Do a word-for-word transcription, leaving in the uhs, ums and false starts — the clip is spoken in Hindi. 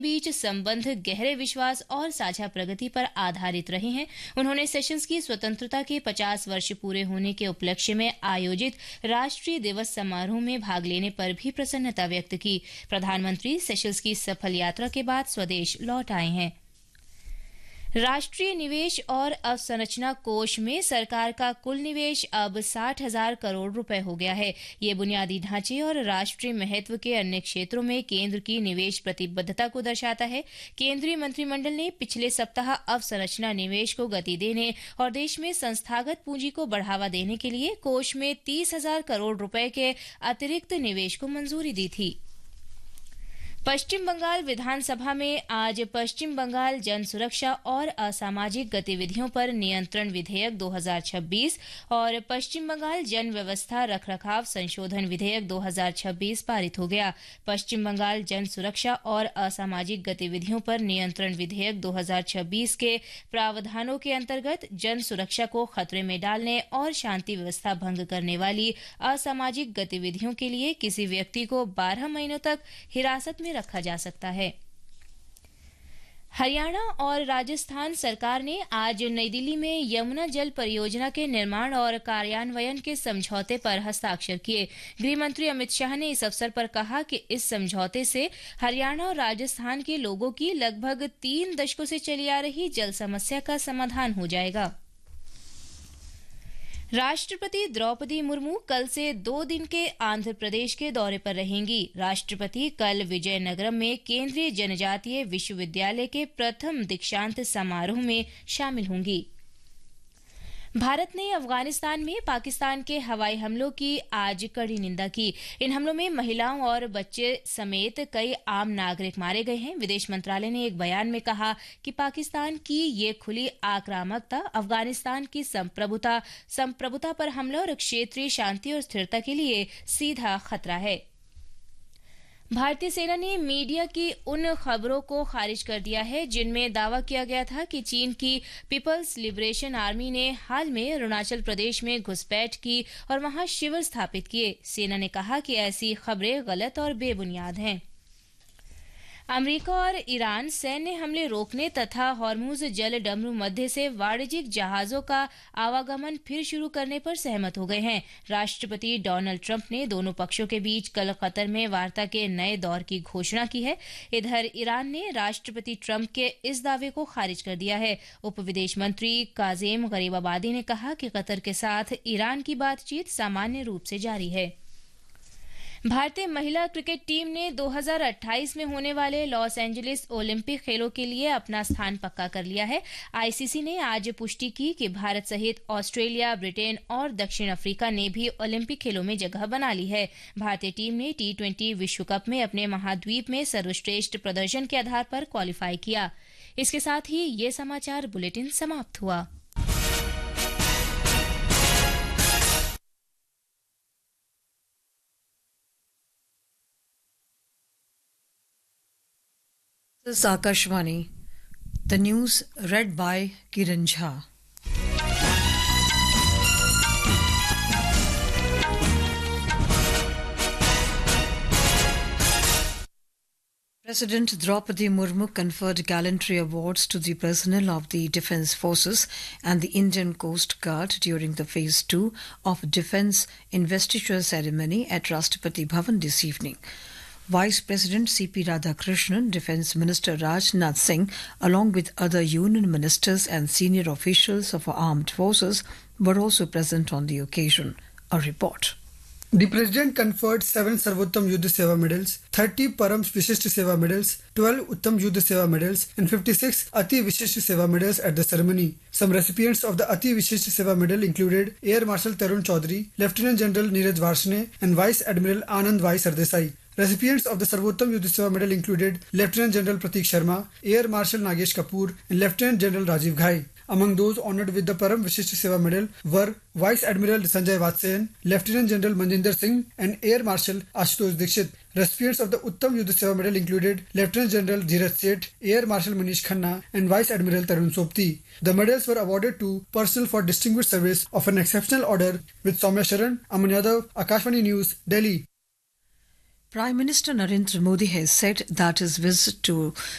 बीच संबंध गहरे विश्वास और साझा प्रगति पर आधारित रहे हैं। उन्होंने सेशल्स की स्वतंत्रता के पचास वर्ष पूरे होने के उपलक्ष्य में आयोजित राष्ट्रीय दिवस समारोह में भाग लेने पर भी प्रसन्नता व्यक्त की। प्रधानमंत्री सेशल्स की सफल यात्रा के बाद स्वदेश लौट आए हैं। राष्ट्रीय निवेश और अवसंरचना कोष में सरकार का कुल निवेश अब साठ हजार करोड़ रुपए हो गया है। ये बुनियादी ढांचे और राष्ट्रीय महत्व के अन्य क्षेत्रों में केंद्र की निवेश प्रतिबद्धता को दर्शाता है। केंद्रीय मंत्रिमंडल ने पिछले सप्ताह अवसंरचना निवेश को गति देने और देश में संस्थागत पूंजी को बढ़ावा देने के लिए कोष में तीस हजार करोड़ रुपए के अतिरिक्त निवेश को मंजूरी दी थी। पश्चिम बंगाल विधानसभा में आज पश्चिम बंगाल जन सुरक्षा और असामाजिक गतिविधियों पर नियंत्रण विधेयक दो हजार छब्बीस और पश्चिम बंगाल जन व्यवस्था रखरखाव संशोधन विधेयक दो हजार छब्बीस पारित हो गया। पश्चिम बंगाल जन सुरक्षा और असामाजिक गतिविधियों पर नियंत्रण विधेयक दो हजार छब्बीस के प्रावधानों के अंतर्गत जन सुरक्षा को खतरे में डालने और शांति व्यवस्था भंग करने वाली असामाजिक गतिविधियों के लिए किसी व्यक्ति को बारह महीनों तक हिरासत में रखा जा सकता है। हरियाणा और राजस्थान सरकार ने आज नई दिल्ली में यमुना जल परियोजना के निर्माण और कार्यान्वयन के समझौते पर हस्ताक्षर किए। गृह मंत्री अमित शाह ने इस अवसर पर कहा कि इस समझौते से हरियाणा और राजस्थान के लोगों की लगभग तीन दशकों से चली आ रही जल समस्या का समाधान हो जाएगा। राष्ट्रपति द्रौपदी मुर्मू कल से दो दिन के आंध्र प्रदेश के दौरे पर रहेंगी। राष्ट्रपति कल विजयनगरम में केंद्रीय जनजातीय विश्वविद्यालय के प्रथम दीक्षांत समारोह में शामिल होंगी। भारत ने अफगानिस्तान में पाकिस्तान के हवाई हमलों की आज कड़ी निंदा की। इन हमलों में महिलाओं और बच्चे समेत कई आम नागरिक मारे गए हैं। विदेश मंत्रालय ने एक बयान में कहा कि पाकिस्तान की ये खुली आक्रामकता अफगानिस्तान की संप्रभुता संप्रभुता पर हमला और क्षेत्रीय शांति और स्थिरता के लिए सीधा खतरा है। भारतीय सेना ने मीडिया की उन खबरों को खारिज कर दिया है जिनमें दावा किया गया था कि चीन की पीपल्स लिबरेशन आर्मी ने हाल में अरुणाचल प्रदेश में घुसपैठ की और वहां शिविर स्थापित किए। सेना ने कहा कि ऐसी खबरें गलत और बेबुनियाद हैं। अमेरिका और ईरान सैन्य हमले रोकने तथा हॉर्मुज जल डमरू मध्य से वाणिज्यिक जहाजों का आवागमन फिर शुरू करने पर सहमत हो गए हैं। राष्ट्रपति डोनाल्ड ट्रंप ने दोनों पक्षों के बीच कल कतर में वार्ता के नए दौर की घोषणा की है। इधर ईरान ने राष्ट्रपति ट्रंप के इस दावे को खारिज कर दिया है। उप विदेश मंत्री काजेम गरीबाबादी ने कहा कि कतर के साथ ईरान की बातचीत सामान्य रूप से जारी है। भारतीय महिला क्रिकेट टीम ने दो हजार अट्ठाईस में होने वाले लॉस एंजलिस ओलंपिक खेलों के लिए अपना स्थान पक्का कर लिया है। आईसीसी ने आज पुष्टि की कि भारत सहित ऑस्ट्रेलिया, ब्रिटेन और दक्षिण अफ्रीका ने भी ओलंपिक खेलों में जगह बना ली है। भारतीय टीम ने टी ट्वेंटी विश्व कप में अपने महाद्वीप में सर्वश्रेष्ठ प्रदर्शन के आधार पर क्वालिफाई किया। इसके साथ ही ये समाचार बुलेटिन समाप्त हुआ। This is Akashvani. The news read by Kiran Jha. President Draupadi Murmu conferred gallantry awards to the personnel of the Defence Forces and the Indian Coast Guard during the Phase two of Defence Investiture Ceremony at Rashtrapati Bhavan this evening. Vice President C P Radhakrishnan, Defence Minister Rajnath Singh, along with other union ministers and senior officials of our armed forces, were also present on the occasion. A report. The President conferred seven Sarvottam Yuddha Seva medals, thirty Param Vishisht Seva medals, twelve Uttam Yuddha Seva medals, and fifty-six Ati Vishisht Seva medals at the ceremony. Some recipients of the Ati Vishisht Seva medal included Air Marshal Tarun Chaudhary, Lieutenant General Neeraj Varshney, and Vice Admiral Anand Vai Sardesai. Recipients of the Sarvottam Yuddha Seva medal included Lieutenant General Prateek Sharma, Air Marshal Nagesh Kapoor, and Lieutenant General Rajiv Ghai. Among those honoured with the Param Vishisht Seva medal were Vice Admiral Sanjay Vatsayan, Lieutenant General Manjinder Singh, and Air Marshal Ashutosh Dikshit. Recipients of the Uttam Yuddha Seva medal included Lieutenant General Dheeraj Seth, Air Marshal Manish Khanna, and Vice Admiral Tarun Sopti. The medals were awarded to personnel for distinguished service of an exceptional order with Soumya Sharan, Aman Yadav, Akashvani News, Delhi. Prime Minister Narendra Modi has said that his visit to